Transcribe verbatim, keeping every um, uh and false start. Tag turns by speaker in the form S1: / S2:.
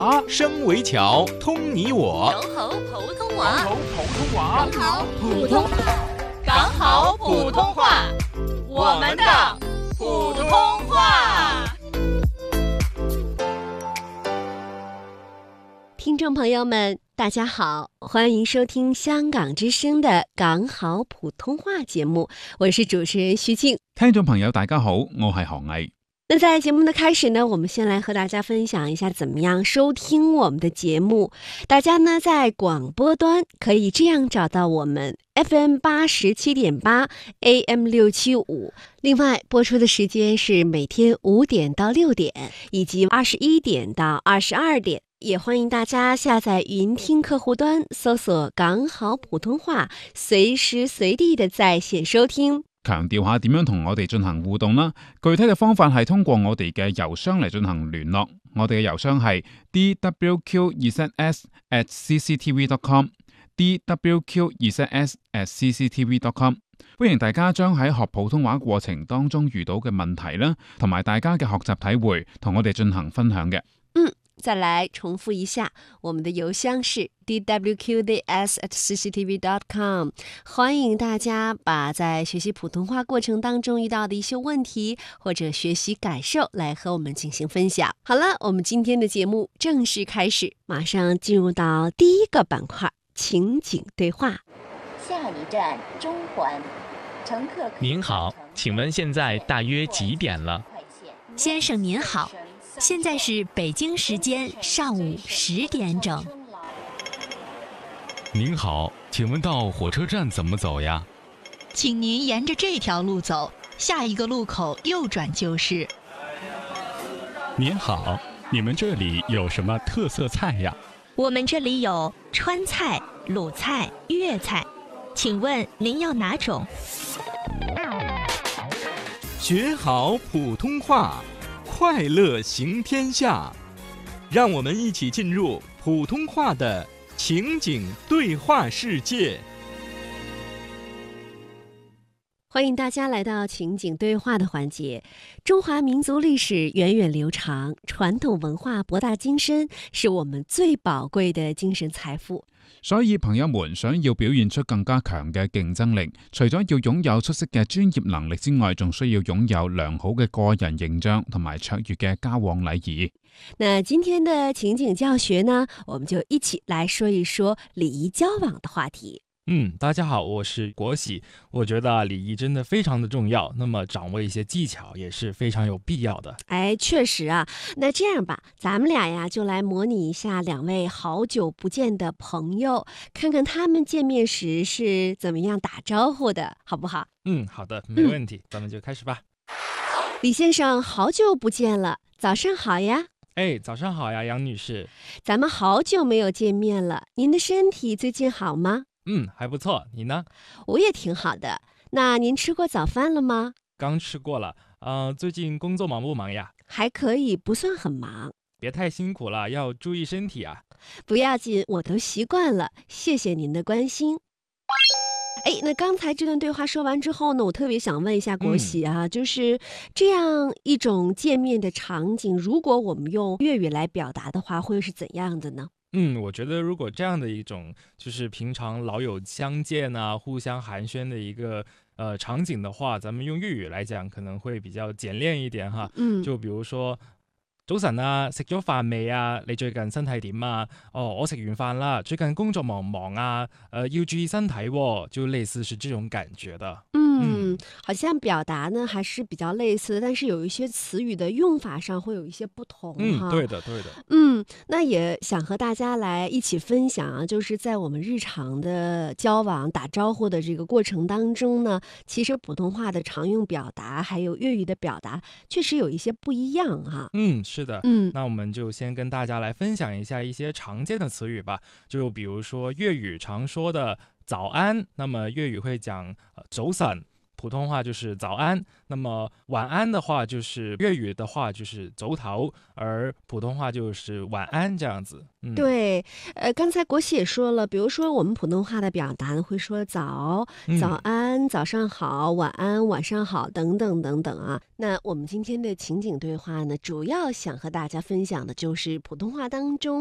S1: 声为桥，通你我。
S2: 港好普通話，
S1: 港好普通話，
S2: 港好普通話，港好普通話，我們的普通話。
S3: 聽眾朋友們，大家好，歡迎收聽香港之聲的港好普通話節目，我是主持人徐靜。
S4: 聽眾朋友大家好，我係何毅。
S3: 那在節目的開始呢，我們先來和大家分享一下怎麼樣收聽我們的節目。大家呢在廣播端可以這樣找到我們 F M 八十七點八 A M 六七五，另外播出的時間是每天五點到六點，以及二十一點到二十二點。也歡迎大家下載雲聽客戶端，搜索港好普通話，隨時隨地的在線收聽。
S4: 強調下點樣同我哋進行互動啦，具體嘅方法係通過我哋嘅郵箱嚟進行聯絡，我哋嘅郵箱係 d w q 二 z s at c c t v dot com d w q 二 z s at c c t v dot com。 歡迎大家將喺學普通話過程當中遇到嘅問題啦，同埋大家嘅學習體會同我哋進行分享嘅。
S3: 嗯，再來重複一下，我們的郵箱是 d w q d s at c c t v dot com。 歡迎大家把在學習普通話過程當中遇到的一些問題或者學習感受來和我們進行分享。好了，我們今天的節目正式開始，馬上進入到第一個板塊，情景對話。
S5: 下一站中環，乘客
S6: 您好，請問現在大約幾點了？
S7: 先生您好，現在是北京時間上午十點整。
S8: 您好，請問到火車站怎麼走呀？
S7: 請您沿着這條路走，下一個路口右轉就是。
S8: 您好，你們這裡有什麼特色菜呀？
S7: 我們這裡有川菜、魯菜、粵菜，請問您要哪種？
S1: 學好普通話，快樂行天下。讓我們一起進入普通話的情景對話世界。
S3: 歡迎大家來到情景對話的環節。中華民族歷史源遠流長，傳統文化博大精深，是我們最寶貴的精神財富。
S4: 所以朋友們想要表現出更加強嘅競爭力，除咗要擁有出色嘅專業能力之外，仲需要擁有良好嘅個人形象同埋卓越嘅交往禮儀。
S3: 那今天的情景教學呢，我們就一起來說一說禮儀交往的話題。
S9: 嗯，大家好，我是國喜。我覺得禮儀真的非常的重要，那麼掌握一些技巧也是非常有必要的。
S3: 哎，確實啊。那這樣吧，咱們倆呀就來模擬一下兩位好久不見的朋友，看看他們見面時是怎麼樣打招呼的，好不好？
S9: 嗯，好的，沒問題，嗯，咱們就開始吧。
S3: 李先生，好久不見了，早上好呀。
S9: 哎，早上好呀，楊女士。
S3: 咱們好久沒有見面了，您的身體最近好嗎？
S9: 嗯，還不錯，你呢？
S3: 我也挺好的。那您吃過早飯了嗎？
S9: 剛吃過了。呃，最近工作忙不忙呀？
S3: 還可以，不算很忙。
S9: 別太辛苦了，要注意身體啊。
S3: 不要緊，我都習慣了，謝謝您的關心。哎，那剛才這段對話說完之後呢，我特別想問一下國喜啊，嗯，就是這樣一種見面的場景，如果我們用粵語來表達的話，會是怎樣的呢？
S9: 嗯，我覺得如果這樣的一種就是平常老友相見啊，互相寒暄的一個呃場景的話，咱們用粵語來講可能會比較簡練一點哈。嗯，就比如說早晨啊，食咗飯未啊？你最近身體點啊？哦，我食完飯啦。最近工作忙唔忙啊？呃，要注意身體喎，就類似是這種感覺的。
S3: 嗯，好像表達呢還是比較類似的，但是有一些詞語的用法上會有一些不同。
S9: 嗯，對的，對的。
S3: 嗯，那也想和大家來一起分享啊，就是在我們日常的交往打招呼的這個過程當中呢，其實普通話的常用表達還有粵語的表達確實有一些不一樣哈。
S9: 嗯，是的。
S3: 嗯，
S9: 那我們就先跟大家來分享一下一些常見的詞語吧。就比如說粵語常說的早安，那麼粵語會講早晨。普通話就是早安，那麼晚安的話就是粵語的話就是早唞，而普通話就是晚安這樣子。嗯，
S3: 對，呃，剛才國喜也說了，比如說我們普通話的表達會說早、早安、 安、早上好、晚安、晚上好等等等等啊。那我们今天的情景对话呢，主要想和大家分享的就是普通话当中